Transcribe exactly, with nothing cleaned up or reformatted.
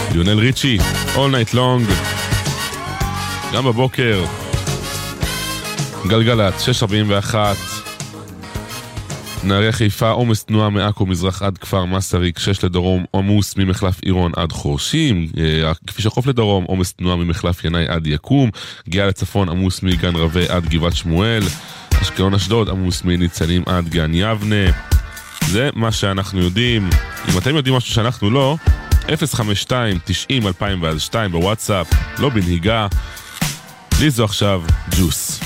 ליונל ריצ'י, All Night Long. גם בבוקר גלגלת שש ארבעים ואחת. נערי חיפה, עומס תנועה מעכו מזרח עד כפר מסריק, שש לדרום, עמוס ממחלף עירון עד חורשים, כביש החוף לדרום, עומס תנועה ממחלף ינאי עד יקום, גאה לצפון, עמוס מגן רווה עד גבעת שמואל, אשקלון אשדוד, עמוס מניצנים עד גן יבנה. זה מה שאנחנו יודעים. אם אתם יודעים משהו שאנחנו לא, אפס חמש שתיים תשעים אלפיים ושתיים בוואטסאפ, לא בנהיגה. לי זו עכשיו ג'וס.